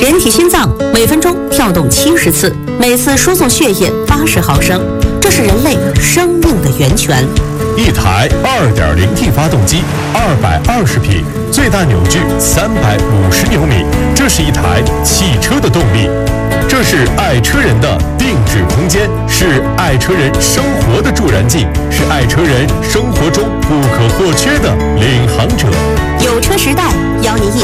人体心脏每分钟跳动70次，每次输送血液80毫升，这是人类生命的源泉。 一台 2.0T 发动机，220匹，最大扭矩350牛米，这是一台汽车的动力。这是爱车人的定制空间，是爱车人生活的助燃剂，是爱车人生活中不可或缺的领航者。 有车时代邀您一